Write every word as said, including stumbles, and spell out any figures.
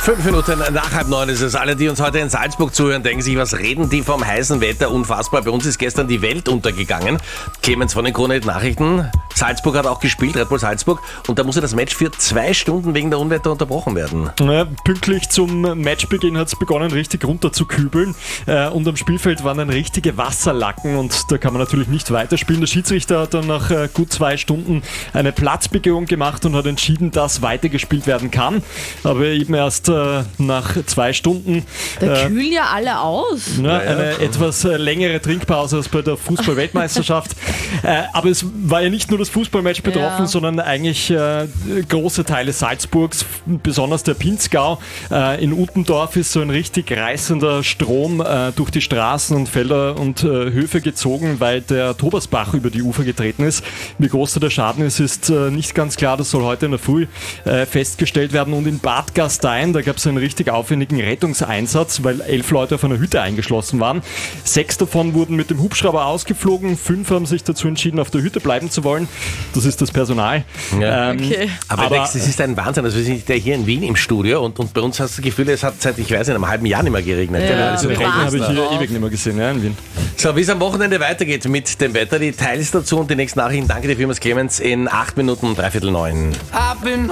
Fünf Minuten nach halb neun ist es. Alle, die uns heute in Salzburg zuhören, denken sich, was reden die vom heißen Wetter? Unfassbar. Bei uns ist gestern die Welt untergegangen. Clemens von den Krone Nachrichten. Salzburg hat auch gespielt, Red Bull Salzburg. Und da musste das Match für zwei Stunden wegen der Unwetter unterbrochen werden. Ja, pünktlich zum Matchbeginn hat es begonnen, richtig runter zu kübeln. Äh, und am Spielfeld waren dann richtige Wasserlacken. Und da kann man natürlich nicht weiterspielen. Der Schiedsrichter hat dann nach äh, gut zwei Stunden eine Platzbegehung gemacht und hat entschieden, dass weitergespielt werden kann. Aber eben erst äh, nach zwei Stunden. Da äh, kühlen ja alle aus. Ja, eine etwas äh, längere Trinkpause als bei der Fußball-Weltmeisterschaft. äh, aber es war ja nicht nur das Fußballmatch betroffen, Ja. sondern eigentlich äh, große Teile Salzburgs, besonders der Pinzgau. Äh, in Utendorf ist so ein richtig reißender Strom äh, durch die Straßen und Felder und äh, Höfe gezogen, weil der Tobersbach über die Ufer getreten ist. Wie groß da der Schaden ist, ist äh, nicht ganz klar. Das soll heute in der Früh äh, festgestellt werden. Und in Bad Gastein, da gab es einen richtig aufwendigen Rettungseinsatz, weil elf Leute auf einer Hütte eingeschlossen waren. Sechs davon wurden mit dem Hubschrauber ausgeflogen. Fünf haben sich dazu entschieden, auf der Hütte bleiben zu wollen. Das ist das Personal. Ja. Ähm, Okay. Aber, aber das ist ein Wahnsinn. Also wir sind ja hier in Wien im Studio und, und bei uns hast du das Gefühl, es hat seit, ich weiß nicht, einem halben Jahr nicht mehr geregnet. Ja. Also den wir Regen reden- habe ich hier drauf. ewig nicht mehr gesehen, ja, in Wien. So, wie es am Wochenende weitergeht mit dem Wetter, die Details dazu und die nächsten Nachrichten. Danke dir vielmals, Clemens, in acht Minuten, dreiviertel neun. I've been